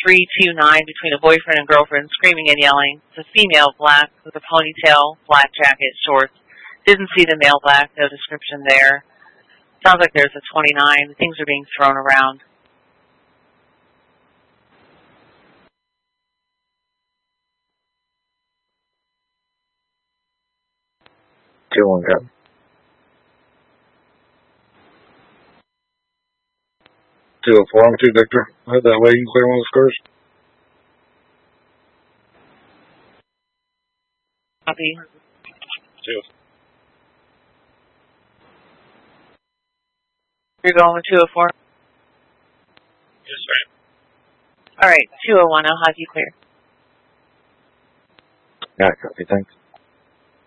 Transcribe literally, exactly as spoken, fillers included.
three two nine between a boyfriend and girlfriend screaming and yelling. It's a female, black, with a ponytail, black jacket, shorts. Didn't see the male black, no description there. Sounds like there's a twenty-nine. Things are being thrown around. two one, go. two oh four, I'm two Victor. Head that way, you can clear one of those cars. Copy. two. You're going with two oh four? Yes, sir. All right, two oh one, I'll have you clear. Yeah, copy, thanks.